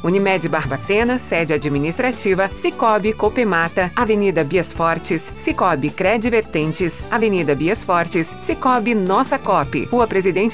Unimed Barbacena, sede administrativa, Cicobi Copemata, Avenida Bias Fortes, Cicobi Cred Vertentes, Avenida Bias Fortes, Cicobi Nossa Cop, Rua Presidente